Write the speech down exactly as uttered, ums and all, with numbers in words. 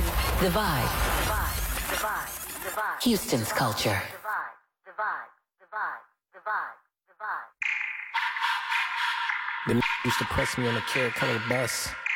The vibe. Houston's culture. The used to press me on the Carrot Color bus.